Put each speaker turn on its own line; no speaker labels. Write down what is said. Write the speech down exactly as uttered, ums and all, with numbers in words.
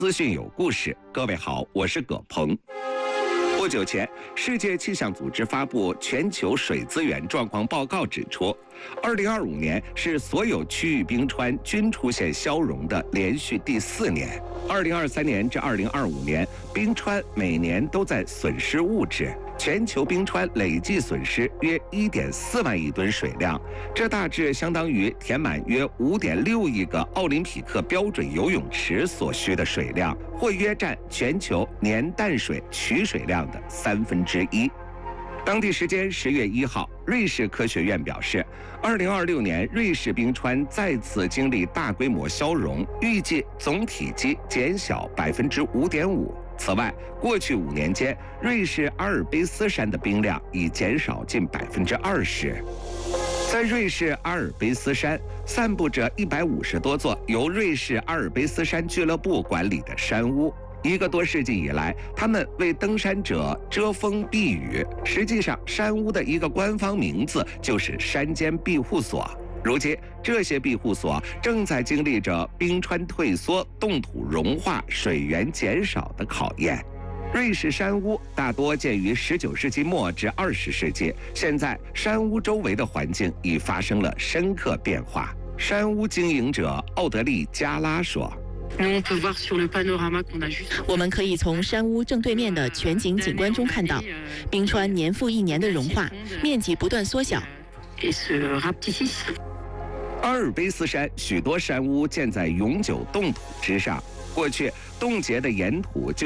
资讯有故事，各位好，我是葛鹏。不久前，世界气象组织发布全球水资源状况报告，指出，二零二五年是所有区域冰川均出现消融的连续第四年。二零二三年至二零二五年，冰川每年都在损失物质，全球冰川累计损失约一点四万亿吨水量，这大致相当于填满约五点六亿个奥林匹克标准游泳池所需的水量，或约占全球年淡水取水量的三分之一。当地时间十月一号，瑞士科学院表示，二零二六年瑞士冰川再次经历大规模消融，预计总体积减小百分之五点五。此外，过去五年间，瑞士阿尔卑斯山的冰量已减少近百分之二十。在瑞士阿尔卑斯山，散布着一百五十多座由瑞士阿尔卑斯山俱乐部管理的山屋。一个多世纪以来，他们为登山者遮风避雨。实际上，山屋的一个官方名字就是山间庇护所。如今，这些庇护所正在经历着冰川退缩、冻土融化、水源减少的考验。瑞士山屋大多建于十九世纪末至二十世纪，现在山屋周围的环境已发生了深刻变化。山屋经营者奥德利·加拉说。
我们可以从山屋正对面的全景景观中看到，冰川年复一年的融化，面积不断缩小。
阿尔卑斯山许多山屋建在永久冻土之上，过去冻结的岩土就